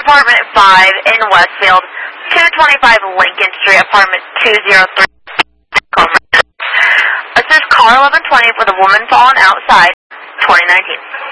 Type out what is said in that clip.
apartment 5 in Westfield, 225 Lincoln Street, apartment 203. This is car 1120 with a woman fallen outside, 2019.